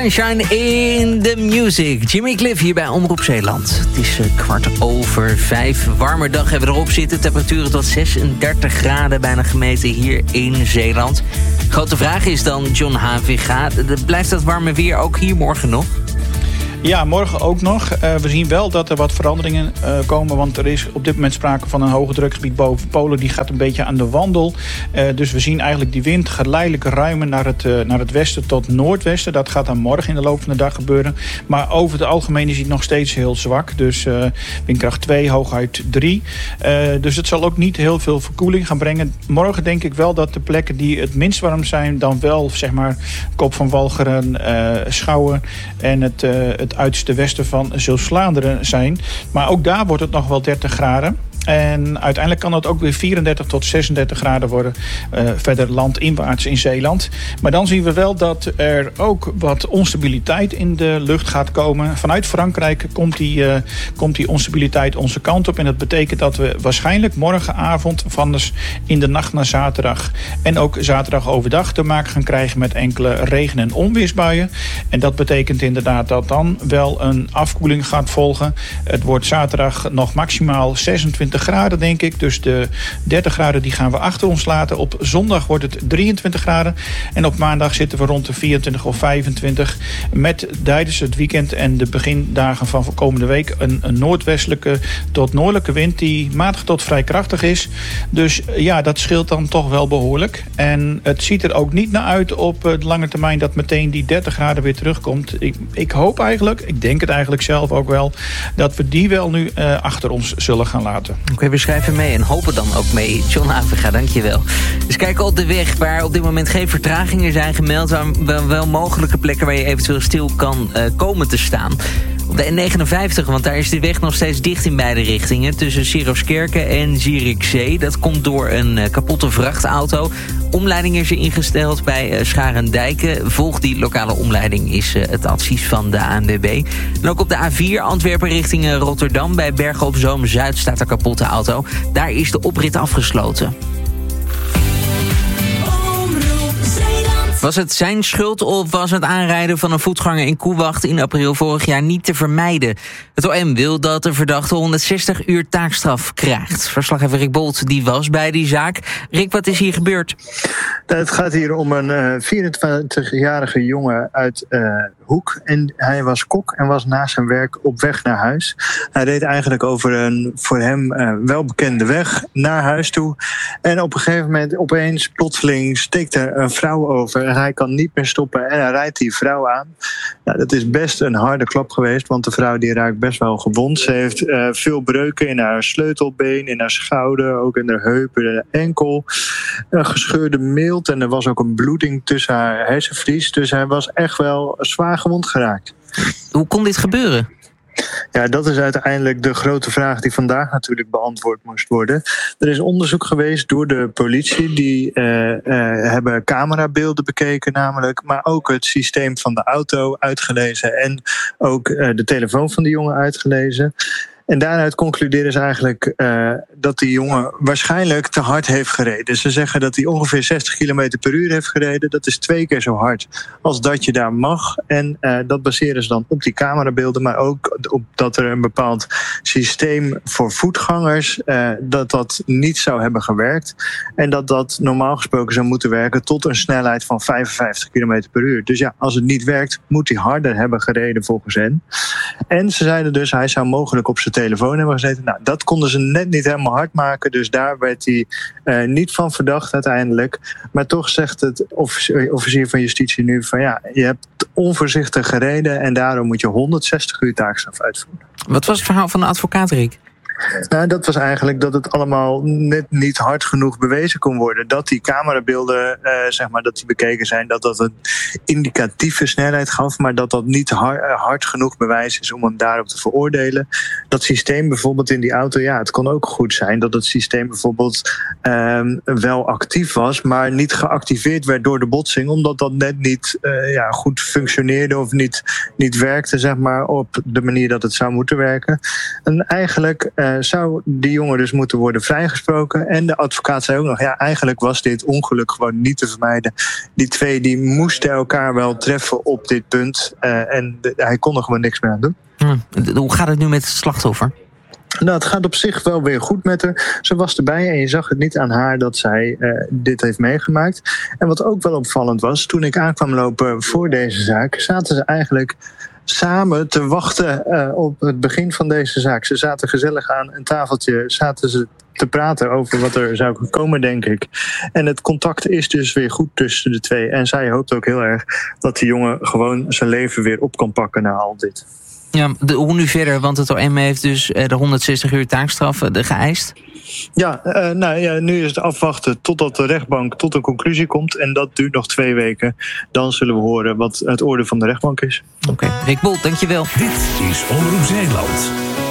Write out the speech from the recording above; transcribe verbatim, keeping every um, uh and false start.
Sunshine in the Music. Jimmy Cliff hier bij Omroep Zeeland. Het is uh, kwart over vijf. Warme dag hebben we erop zitten. Temperaturen tot zesendertig graden bijna gemeten hier in Zeeland. Grote vraag is dan, John Havinga, blijft dat warme weer ook hier morgen nog? Ja, morgen ook nog. Uh, we zien wel dat er wat veranderingen uh, komen. Want er is op dit moment sprake van een hoge drukgebied boven Polen. Die gaat een beetje aan de wandel. Uh, dus we zien eigenlijk die wind geleidelijk ruimen naar het, uh, naar het westen tot noordwesten. Dat gaat dan morgen in de loop van de dag gebeuren. Maar over het algemeen is het nog steeds heel zwak. Dus uh, windkracht twee, hooguit drie. Uh, dus het zal ook niet heel veel verkoeling gaan brengen. Morgen denk ik wel dat de plekken die het minst warm zijn... dan wel, zeg maar, Kop van Walcheren, uh, Schouwen en het... Uh, het uiterste westen van Zeeuws-Vlaanderen zijn. Maar ook daar wordt het nog wel dertig graden. En uiteindelijk kan het ook weer vierendertig tot zesendertig graden worden. Uh, verder landinwaarts in Zeeland. Maar dan zien we wel dat er ook wat onstabiliteit in de lucht gaat komen. Vanuit Frankrijk komt die, uh, komt die onstabiliteit onze kant op. En dat betekent dat we waarschijnlijk morgenavond... van dus in de nacht naar zaterdag... en ook zaterdag overdag te maken gaan krijgen... met enkele regen- en onweersbuien. En dat betekent inderdaad dat dan wel een afkoeling gaat volgen. Het wordt zaterdag nog maximaal zesentwintig graden, denk ik. Dus de dertig graden die gaan we achter ons laten. Op zondag wordt het drieëntwintig graden. En op maandag zitten we rond de vierentwintig of vijfentwintig. Met tijdens het weekend en de begindagen van komende week... een, een noordwestelijke tot noordelijke wind... die matig tot vrij krachtig is. Dus ja, dat scheelt dan toch wel behoorlijk. En het ziet er ook niet naar uit op de lange termijn... dat meteen die dertig graden weer terugkomt. Ik, ik hoop eigenlijk, ik denk het eigenlijk zelf ook wel... dat we die wel nu uh, achter ons zullen gaan laten. Oké, okay, we schrijven mee en hopen dan ook mee. John Havinga, dankjewel. Dus kijken op de weg waar op dit moment geen vertragingen zijn gemeld... waar wel mogelijke plekken waar je eventueel stil kan uh, komen te staan. Op de N negenenvijftig, want daar is de weg nog steeds dicht in beide richtingen... tussen Sieroskerke en Zierikzee. Dat komt door een uh, kapotte vrachtauto. Omleiding is er ingesteld bij uh, Scharendijken. Volg die lokale omleiding is uh, het advies van de A N W B. En ook op de A vier Antwerpen richting uh, Rotterdam... bij Bergen op Zoom Zuid staat een kapotte auto. Daar is de oprit afgesloten. Was het zijn schuld of was het aanrijden van een voetganger in Koewacht in april vorig jaar niet te vermijden? Het O M wil dat de verdachte honderdzestig uur taakstraf krijgt. Verslaggever Rick Bolt die was bij die zaak. Rick, wat is hier gebeurd? Het gaat hier om een uh, vierentwintigjarige jongen uit uh, Hoek. En hij was kok en was na zijn werk op weg naar huis. Hij reed eigenlijk over een voor hem uh, welbekende weg naar huis toe. En op een gegeven moment opeens plotseling steekt er een vrouw over. En hij kan niet meer stoppen en hij rijdt die vrouw aan. Nou, dat is best een harde klap geweest, want de vrouw die raakt best wel gewond. Ze heeft uh, veel breuken in haar sleutelbeen, in haar schouder, ook in haar heup, in haar enkel. Een gescheurde milt en er was ook een bloeding tussen haar hersenvlies. Dus hij was echt wel zwaar gewond geraakt. Hoe kon dit gebeuren? Ja, dat is uiteindelijk de grote vraag die vandaag natuurlijk beantwoord moest worden. Er is onderzoek geweest door de politie. Die uh, uh, hebben camerabeelden bekeken namelijk. Maar ook het systeem van de auto uitgelezen. En ook uh, de telefoon van de jongen uitgelezen. En daaruit concluderen ze eigenlijk uh, dat die jongen waarschijnlijk te hard heeft gereden. Ze zeggen dat hij ongeveer zestig kilometer per uur heeft gereden. Dat is twee keer zo hard als dat je daar mag. En uh, dat baseren ze dan op die camerabeelden, maar ook op dat er een bepaald systeem voor voetgangers, uh, dat dat niet zou hebben gewerkt. En dat dat normaal gesproken zou moeten werken tot een snelheid van vijfenvijftig kilometer per uur. Dus ja, als het niet werkt, moet hij harder hebben gereden volgens hen. En ze zeiden dus, hij zou mogelijk op zijn telefoon hebben gezeten. Nou, dat konden ze net niet helemaal hard maken. Dus daar werd hij uh, niet van verdacht uiteindelijk. Maar toch zegt het officier, officier van justitie nu van ja, je hebt onvoorzichtig gereden en daarom moet je honderdzestig uur taakstraf uitvoeren. Wat was het verhaal van de advocaat, Rick? Nou, dat was eigenlijk dat het allemaal net niet hard genoeg bewezen kon worden. Dat die camerabeelden, uh, zeg maar, dat die bekeken zijn, dat dat een indicatieve snelheid gaf, maar dat dat niet hard, hard genoeg bewijs is om hem daarop te veroordelen. Dat systeem bijvoorbeeld in die auto, ja, het kon ook goed zijn dat het systeem bijvoorbeeld um, wel actief was, maar niet geactiveerd werd door de botsing, omdat dat net niet uh, ja, goed functioneerde of niet, niet werkte, zeg maar, op de manier dat het zou moeten werken. En eigenlijk uh, uh, zou die jongen dus moeten worden vrijgesproken. En de advocaat zei ook nog, ja, eigenlijk was dit ongeluk gewoon niet te vermijden. Die twee die moesten elkaar wel treffen op dit punt. Uh, en de, hij kon er gewoon niks meer aan doen. Hm. Hoe gaat het nu met het slachtoffer? Nou, het gaat op zich wel weer goed met haar. Ze was erbij en je zag het niet aan haar dat zij uh, dit heeft meegemaakt. En wat ook wel opvallend was, toen ik aankwam lopen voor deze zaak, zaten ze eigenlijk samen te wachten uh, op het begin van deze zaak. Ze zaten gezellig aan een tafeltje, zaten ze te praten over wat er zou komen, denk ik. En het contact is dus weer goed tussen de twee. En zij hoopt ook heel erg dat die jongen gewoon zijn leven weer op kan pakken na al dit. Ja, de, hoe nu verder? Want het O M heeft dus de honderdzestig uur taakstraf geëist. Ja, uh, nou ja, nu is het afwachten totdat de rechtbank tot een conclusie komt. En dat duurt nog twee weken. Dan zullen we horen wat het oordeel van de rechtbank is. Oké, okay. Rick Bolt, dankjewel. Dit is Omroep Zeeland.